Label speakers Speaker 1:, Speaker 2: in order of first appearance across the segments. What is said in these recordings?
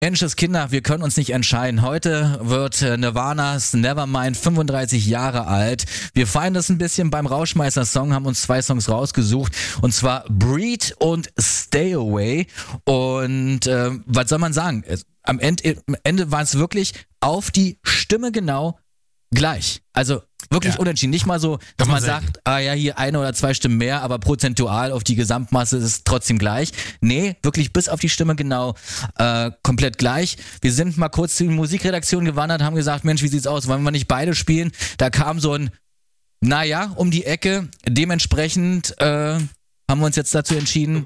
Speaker 1: Mensches Kinder, wir können uns nicht entscheiden. Heute wird Nirvana's Nevermind 35 Jahre alt. Wir feiern das ein bisschen beim Rauschmeister-Song, haben uns 2 Songs rausgesucht. Und zwar Breed und Stay Away. Und was soll man sagen? Am Ende war es wirklich auf die Stimme genau gleich. Also wirklich unentschieden. Nicht mal so, dass man sagt, hier 1 oder 2 Stimmen mehr, aber prozentual auf die Gesamtmasse ist es trotzdem gleich. Nee, wirklich bis auf die Stimme genau komplett gleich. Wir sind mal kurz zur Musikredaktion gewandert, haben gesagt, Mensch, wie sieht's aus? Wollen wir nicht beide spielen? Da kam so ein um die Ecke. Dementsprechend haben wir uns jetzt dazu entschieden.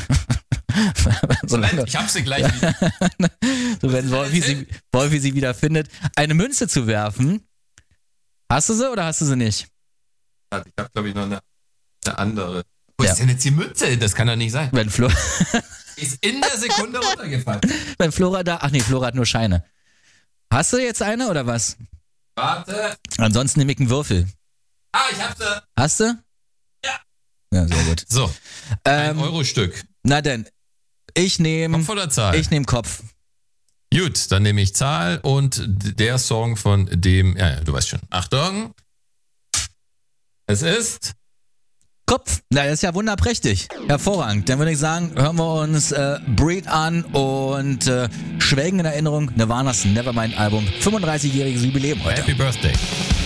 Speaker 2: Ich hab sie gleich wieder.
Speaker 1: So, wenn Wolfi sie wieder findet, eine Münze zu werfen. Hast du sie oder hast du sie nicht?
Speaker 2: Ich habe, glaube ich, noch eine andere. Wo ist denn jetzt die Münze? Das kann doch nicht sein.
Speaker 1: Wenn Flo
Speaker 2: ist in der Sekunde runtergefallen.
Speaker 1: Wenn Flora da... Ach nee, Flora hat nur Scheine. Hast du jetzt eine oder was?
Speaker 2: Warte.
Speaker 1: Ansonsten nehme ich einen Würfel.
Speaker 2: Ich hab sie.
Speaker 1: Hast du?
Speaker 2: Ja.
Speaker 1: Ja, sehr gut.
Speaker 2: So, ein Euro-Stück.
Speaker 1: Na denn, ich nehme...
Speaker 2: Kopf oder Zahl?
Speaker 1: Ich nehme Kopf.
Speaker 2: Gut, dann nehme ich Zahl und der Song von dem... Ja, du weißt schon. Achtung. Es ist...
Speaker 1: Kopf. Na, das ist ja wunderprächtig. Hervorragend. Dann würde ich sagen, hören wir uns Breed an und schwelgen in Erinnerung Nirvana's Nevermind Album. 35-jähriges Jubiläum heute.
Speaker 2: Happy Birthday.